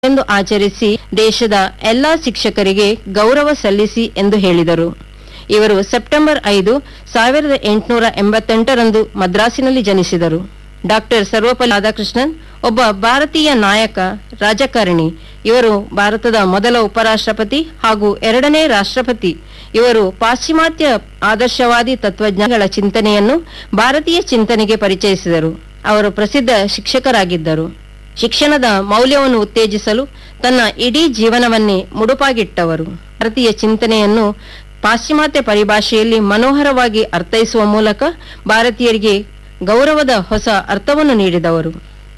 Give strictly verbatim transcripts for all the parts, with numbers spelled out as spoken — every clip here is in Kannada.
ಎಂದು ಆಚರಿಸಿ ದೇಶದ ಎಲ್ಲಾ ಶಿಕ್ಷಕರಿಗೆ ಗೌರವ ಸಲ್ಲಿಸಿ ಎಂದು ಹೇಳಿದರು. ಇವರು ಸೆಪ್ಟೆಂಬರ್ ಐದು ಸಾವಿರದ ಎಂಟುನೂರ ಎಂಬತ್ತೆಂಟರಂದು ಮದ್ರಾಸಿನಲ್ಲಿ ಜನಿಸಿದರು. ಡಾಕ್ಟರ್ ಸರ್ವಪಲ್ಲಿ ರಾಧಾಕೃಷ್ಣನ್ ಒಬ್ಬ ಭಾರತೀಯ ನಾಯಕ, ರಾಜಕಾರಣಿ. ಇವರು ಭಾರತದ ಮೊದಲ ಉಪರಾಷ್ಟ್ರಪತಿ ಹಾಗೂ ಎರಡನೇ ರಾಷ್ಟ್ರಪತಿ. ಇವರು ಪಾಶ್ಚಿಮಾತ್ಯ ಆದರ್ಶವಾದಿ ತತ್ವಜ್ಞಾನಗಳ ಚಿಂತನೆಯನ್ನು ಭಾರತೀಯ ಚಿಂತನೆಗೆ ಪರಿಚಯಿಸಿದರು. ಅವರು ಪ್ರಸಿದ್ಧ ಶಿಕ್ಷಕರಾಗಿದ್ದರು. ಶಿಕ್ಷಣದ ಮೌಲ್ಯವನ್ನು ಉತ್ತೇಜಿಸಲು ತನ್ನ ಇಡೀ ಜೀವನವನ್ನೇ ಮುಡುಪಾಗಿಟ್ಟವರು. ಭಾರತೀಯ ಚಿಂತನೆಯನ್ನು ಪಾಶ್ಚಿಮಾತ್ಯ ಪರಿಭಾಷೆಯಲ್ಲಿ ಮನೋಹರವಾಗಿ ಅರ್ಥೈಸುವ ಮೂಲಕ ಭಾರತೀಯರಿಗೆ ಗೌರವದ ಹೊಸ ಅರ್ಥವನ್ನು ನೀಡಿದವರು.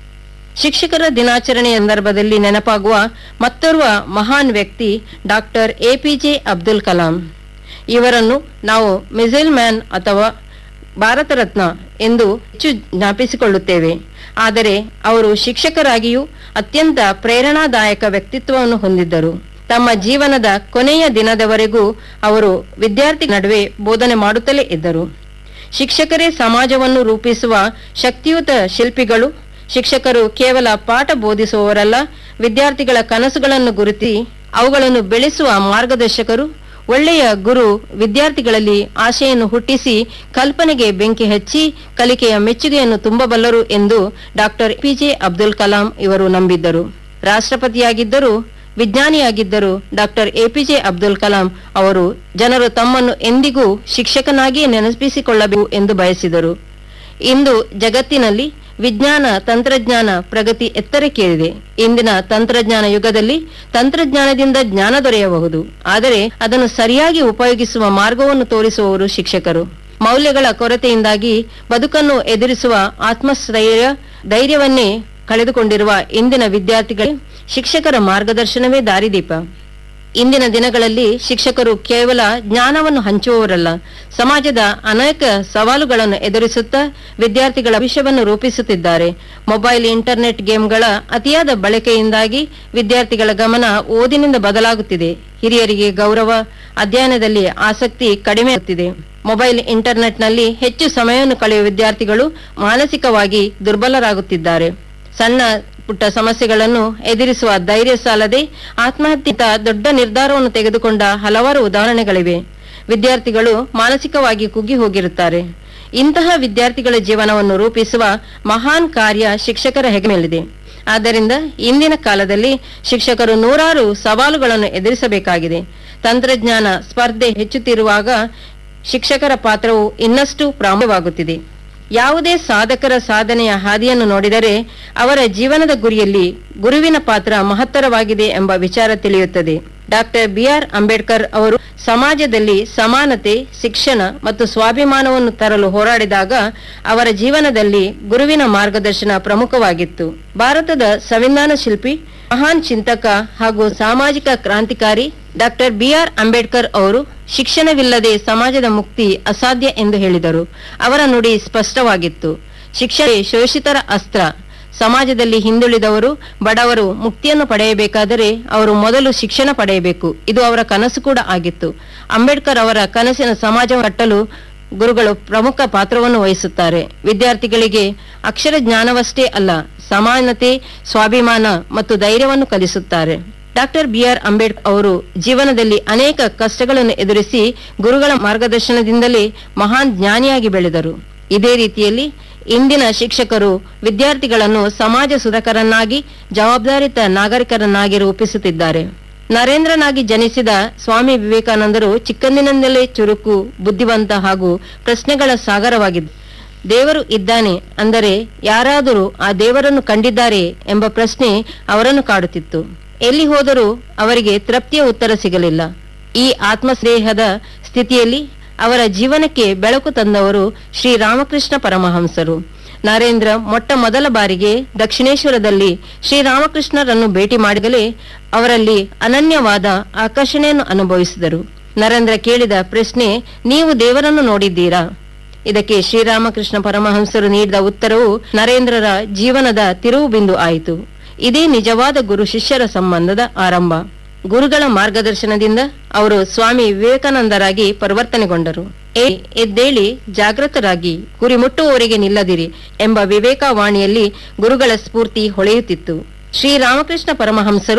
ಶಿಕ್ಷಕರ ದಿನಾಚರಣೆಯ ಸಂದರ್ಭದಲ್ಲಿ ನೆನಪಾಗುವ ಮತ್ತೋರ್ವ ಮಹಾನ್ ವ್ಯಕ್ತಿ ಡಾಕ್ಟರ್ ಎಪಿಜೆ ಅಬ್ದುಲ್ ಕಲಾಂ. ಇವರನ್ನು ನಾವು ಮಿಸೈಲ್ ಮ್ಯಾನ್ ಅಥವಾ ಭಾರತ ರತ್ನ ಎಂದು ಹೆಚ್ಚು ಜ್ಞಾಪಿಸಿಕೊಳ್ಳುತ್ತೇವೆ. ಆದರೆ ಅವರು ಶಿಕ್ಷಕರಾಗಿಯೂ ಅತ್ಯಂತ ಪ್ರೇರಣಾದಾಯಕ ವ್ಯಕ್ತಿತ್ವವನ್ನು ಹೊಂದಿದ್ದರು. ತಮ್ಮ ಜೀವನದ ಕೊನೆಯ ದಿನದವರೆಗೂ ಅವರು ವಿದ್ಯಾರ್ಥಿ ನಡುವೆ ಬೋಧನೆ ಮಾಡುತ್ತಲೇ ಇದ್ದರು. ಶಿಕ್ಷಕರೇ ಸಮಾಜವನ್ನು ರೂಪಿಸುವ ಶಕ್ತಿಯುತ ಶಿಲ್ಪಿಗಳು. ಶಿಕ್ಷಕರು ಕೇವಲ ಪಾಠ ಬೋಧಿಸುವವರಲ್ಲ, ವಿದ್ಯಾರ್ಥಿಗಳ ಕನಸುಗಳನ್ನು ಗುರುತಿ ಅವುಗಳನ್ನು ಬೆಳೆಸುವ ಮಾರ್ಗದರ್ಶಕರು. ಒಳ್ಳೆಯ ಗುರು ವಿದ್ಯಾರ್ಥಿಗಳಲ್ಲಿ ಆಶೆಯನ್ನು ಹುಟ್ಟಿಸಿ ಕಲ್ಪನೆಗೆ ಬೆಂಕಿ ಹಚ್ಚಿ ಕಲಿಕೆಯ ಮೆಚ್ಚುಗೆಯನ್ನು ತುಂಬಬಲ್ಲರು ಎಂದು ಡಾಕ್ಟರ್ ಎಪಿಜೆ ಅಬ್ದುಲ್ ಕಲಾಂ ಇವರು ನಂಬಿದ್ದರು. ರಾಷ್ಟ್ರಪತಿಯಾಗಿದ್ದರೂ ವಿಜ್ಞಾನಿಯಾಗಿದ್ದರು ಡಾಕ್ಟರ್ ಎಪಿಜೆ ಅಬ್ದುಲ್ ಕಲಾಂ ಅವರು ಜನರು ತಮ್ಮನ್ನು ಎಂದಿಗೂ ಶಿಕ್ಷಕನಾಗಿಯೇ ನೆನಪಿಸಿಕೊಳ್ಳಬೇಕು ಎಂದು ಬಯಸಿದರು. ಇಂದು ಜಗತ್ತಿನಲ್ಲಿ ವಿಜ್ಞಾನ ತಂತ್ರಜ್ಞಾನ ಪ್ರಗತಿ ಎತ್ತರಕ್ಕೇರಿದೆ. ಇಂದಿನ ತಂತ್ರಜ್ಞಾನ ಯುಗದಲ್ಲಿ ತಂತ್ರಜ್ಞಾನದಿಂದ ಜ್ಞಾನ ದೊರೆಯಬಹುದು, ಆದರೆ ಅದನ್ನು ಸರಿಯಾಗಿ ಉಪಯೋಗಿಸುವ ಮಾರ್ಗವನ್ನು ತೋರಿಸುವವರು ಶಿಕ್ಷಕರು. ಮೌಲ್ಯಗಳ ಕೊರತೆಯಿಂದಾಗಿ ಬದುಕನ್ನು ಎದುರಿಸುವ ಆತ್ಮಸ್ಥೈರ್ಯ ಧೈರ್ಯವನ್ನೇ ಕಳೆದುಕೊಂಡಿರುವ ಇಂದಿನ ವಿದ್ಯಾರ್ಥಿಗಳಿಗೆ ಶಿಕ್ಷಕರ ಮಾರ್ಗದರ್ಶನವೇ ದಾರಿದೀಪ. ಇಂದಿನ ದಿನಗಳಲ್ಲಿ ಶಿಕ್ಷಕರು ಕೇವಲ ಜ್ಞಾನವನ್ನು ಹಂಚುವವರಲ್ಲ, ಸಮಾಜದ ಅನೇಕ ಸವಾಲುಗಳನ್ನು ಎದುರಿಸುತ್ತಾ ವಿದ್ಯಾರ್ಥಿಗಳ ಭವಿಷ್ಯವನ್ನು ರೂಪಿಸುತ್ತಿದ್ದಾರೆ. ಮೊಬೈಲ್, ಇಂಟರ್ನೆಟ್, ಗೇಮ್ಗಳ ಅತಿಯಾದ ಬಳಕೆಯಿಂದಾಗಿ ವಿದ್ಯಾರ್ಥಿಗಳ ಗಮನ ಓದಿನಿಂದ ಬದಲಾಗುತ್ತಿದೆ. ಹಿರಿಯರಿಗೆ ಗೌರವ, ಅಧ್ಯಯನದಲ್ಲಿ ಆಸಕ್ತಿ ಕಡಿಮೆ ಆಗುತ್ತಿದೆ. ಮೊಬೈಲ್, ಇಂಟರ್ನೆಟ್ನಲ್ಲಿ ಹೆಚ್ಚು ಸಮಯವನ್ನು ಕಳೆಯುವ ವಿದ್ಯಾರ್ಥಿಗಳು ಮಾನಸಿಕವಾಗಿ ದುರ್ಬಲರಾಗುತ್ತಿದ್ದಾರೆ. ಸಣ್ಣ ಪುಟ್ಟ ಸಮಸ್ಯೆಗಳನ್ನು ಎದುರಿಸುವ ಧೈರ್ಯ ಸಾಲದೆ ಆತ್ಮಹತ್ಯೆ ದೊಡ್ಡ ನಿರ್ಧಾರವನ್ನು ತೆಗೆದುಕೊಂಡ ಹಲವಾರು ಉದಾಹರಣೆಗಳಿವೆ. ವಿದ್ಯಾರ್ಥಿಗಳು ಮಾನಸಿಕವಾಗಿ ಕುಗ್ಗಿ ಹೋಗಿರುತ್ತಾರೆ. ಇಂತಹ ವಿದ್ಯಾರ್ಥಿಗಳ ಜೀವನವನ್ನು ರೂಪಿಸುವ ಮಹಾನ್ ಕಾರ್ಯ ಶಿಕ್ಷಕರ ಹೆಗಲ ಮೇಲಿದೆ. ಆದ್ದರಿಂದ ಇಂದಿನ ಕಾಲದಲ್ಲಿ ಶಿಕ್ಷಕರು ನೂರಾರು ಸವಾಲುಗಳನ್ನು ಎದುರಿಸಬೇಕಾಗಿದೆ. ತಂತ್ರಜ್ಞಾನ ಸ್ಪರ್ಧೆ ಹೆಚ್ಚುತ್ತಿರುವಾಗ ಶಿಕ್ಷಕರ ಪಾತ್ರವು ಇನ್ನಷ್ಟು ಪ್ರಾಮುಖ್ಯವಾಗುತ್ತಿದೆ. ಯಾವುದೇ ಸಾಧಕರ ಸಾಧನೆಯ ಹಾದಿಯನ್ನು ನೋಡಿದರೆ ಅವರ ಜೀವನದ ಗುರಿಯಲ್ಲಿ ಗುರುವಿನ ಪಾತ್ರ ಮಹತ್ತರವಾಗಿದೆ ಎಂಬ ವಿಚಾರ ತಿಳಿಯುತ್ತದೆ. ಡಾಕ್ಟರ್ ಬಿ ಆರ್ ಅಂಬೇಡ್ಕರ್ ಅವರು ಸಮಾಜದಲ್ಲಿ ಸಮಾನತೆ, ಶಿಕ್ಷಣ ಮತ್ತು ಸ್ವಾಭಿಮಾನವನ್ನು ತರಲು ಹೋರಾಡಿದಾಗ ಅವರ ಜೀವನದಲ್ಲಿ ಗುರುವಿನ ಮಾರ್ಗದರ್ಶನ ಪ್ರಮುಖವಾಗಿತ್ತು. ಭಾರತದ ಸಂವಿಧಾನ ಶಿಲ್ಪಿ, ಮಹಾನ್ ಚಿಂತಕ ಹಾಗೂ ಸಾಮಾಜಿಕ ಕ್ರಾಂತಿಕಾರಿ ಡಾಕ್ಟರ್ ಬಿ ಆರ್ ಅಂಬೇಡ್ಕರ್ ಅವರು ಶಿಕ್ಷಣವಿಲ್ಲದೆ ಸಮಾಜದ ಮುಕ್ತಿ ಅಸಾಧ್ಯ ಎಂದು ಹೇಳಿದರು. ಅವರ ನುಡಿ ಸ್ಪಷ್ಟವಾಗಿತ್ತು. ಶಿಕ್ಷಣ ಶೋಷಿತರ ಅಸ್ತ್ರ. ಸಮಾಜದಲ್ಲಿ ಹಿಂದುಳಿದವರು, ಬಡವರು ಮುಕ್ತಿಯನ್ನು ಪಡೆಯಬೇಕಾದರೆ ಅವರು ಮೊದಲು ಶಿಕ್ಷಣ ಪಡೆಯಬೇಕು. ಇದು ಅವರ ಕನಸು ಕೂಡ ಆಗಿತ್ತು. ಅಂಬೇಡ್ಕರ್ ಅವರ ಕನಸಿನ ಸಮಾಜ ಕಟ್ಟಲು ಗುರುಗಳು ಪ್ರಮುಖ ಪಾತ್ರವನ್ನು ವಹಿಸುತ್ತಾರೆ. ವಿದ್ಯಾರ್ಥಿಗಳಿಗೆ ಅಕ್ಷರ ಜ್ಞಾನವಷ್ಟೇ ಅಲ್ಲ, ಸಮಾನತೆ, ಸ್ವಾಭಿಮಾನ ಮತ್ತು ಧೈರ್ಯವನ್ನು ಕಲಿಸುತ್ತಾರೆ. ಡಾಕ್ಟರ್ ಬಿ ಆರ್ ಅಂಬೇಡ್ಕರ್ ಅವರು ಜೀವನದಲ್ಲಿ ಅನೇಕ ಕಷ್ಟಗಳನ್ನು ಎದುರಿಸಿ ಗುರುಗಳ ಮಾರ್ಗದರ್ಶನದಿಂದಲೇ ಮಹಾನ್ ಜ್ಞಾನಿಯಾಗಿ ಬೆಳೆದರು. ಇದೇ ರೀತಿಯಲ್ಲಿ ಇಂದಿನ ಶಿಕ್ಷಕರು ವಿದ್ಯಾರ್ಥಿಗಳನ್ನು ಸಮಾಜ ಸುಧಾರಕರನ್ನಾಗಿ, ಜವಾಬ್ದಾರಿತ ನಾಗರಿಕರನ್ನಾಗಿ ರೂಪಿಸುತ್ತಿದ್ದಾರೆ. ನರೇಂದ್ರನಾಗಿ ಜನಿಸಿದ ಸ್ವಾಮಿ ವಿವೇಕಾನಂದರು ಚಿಕ್ಕಂದಿನಿಂದಲೇ ಚುರುಕು, ಬುದ್ಧಿವಂತ ಹಾಗೂ ಪ್ರಶ್ನೆಗಳ ಸಾಗರವಾಗಿದ್ದರು. ದೇವರು ಇದ್ದಾನೆ ಅಂದರೆ ಯಾರಾದರೂ ಆ ದೇವರನ್ನು ಕಂಡಿದ್ದಾರೆ ಎಂಬ ಪ್ರಶ್ನೆ ಅವರನ್ನು ಕಾಡುತ್ತಿತ್ತು. ಎಲ್ಲಿ ಹೋದರೂ ಅವರಿಗೆ ತೃಪ್ತಿಯ ಉತ್ತರ ಸಿಗಲಿಲ್ಲ. ಈ ಆತ್ಮಸ್ನೇಹದ ಸ್ಥಿತಿಯಲ್ಲಿ ಅವರ ಜೀವನಕ್ಕೆ ಬೆಳಕು ತಂದವರು ಶ್ರೀರಾಮಕೃಷ್ಣ ಪರಮಹಂಸರು. ನರೇಂದ್ರ ಮೊಟ್ಟ ಮೊದಲ ಬಾರಿಗೆ ದಕ್ಷಿಣೇಶ್ವರದಲ್ಲಿ ಶ್ರೀರಾಮಕೃಷ್ಣರನ್ನು ಭೇಟಿ ಮಾಡಿದಲೇ ಅವರಲ್ಲಿ ಅನನ್ಯವಾದ ಆಕರ್ಷಣೆಯನ್ನು ಅನುಭವಿಸಿದರು. ನರೇಂದ್ರ ಕೇಳಿದ ಪ್ರಶ್ನೆ, ನೀವು ದೇವರನ್ನು ನೋಡಿದ್ದೀರಾ? ಇದಕ್ಕೆ ಶ್ರೀರಾಮಕೃಷ್ಣ ಪರಮಹಂಸರು ನೀಡಿದ ಉತ್ತರವು ನರೇಂದ್ರರ ಜೀವನದ ತಿರುವು ಬಿಂದು ಆಯಿತು. ಇದೇ ನಿಜವಾದ ಗುರು ಶಿಷ್ಯರ ಸಂಬಂಧದ ಆರಂಭ. ಗುರುಗಳ ಮಾರ್ಗದರ್ಶನದಿಂದ ಅವರು ಸ್ವಾಮಿ ವಿವೇಕಾನಂದರಾಗಿ ಪರಿವರ್ತನೆಗೊಂಡರು. ಎದ್ದೇಳಿ, ಜಾಗೃತರಾಗಿ, ಗುರಿ ಮುಟ್ಟುವವರೆಗೆ ನಿಲ್ಲದಿರಿ ಎಂಬ ವಿವೇಕವಾಣಿಯಲ್ಲಿ ಗುರುಗಳ ಸ್ಫೂರ್ತಿ ಹೊಳೆಯುತ್ತಿತ್ತು. ಶ್ರೀರಾಮಕೃಷ್ಣ ಪರಮಹಂಸರು